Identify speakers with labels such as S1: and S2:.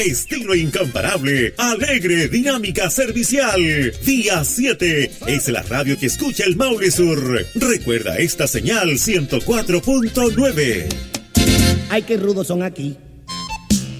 S1: Estilo incomparable, alegre, dinámica, servicial. Día 7 es la radio que escucha el Maule Sur. Recuerda esta señal 104.9.
S2: Ay, qué rudos son aquí.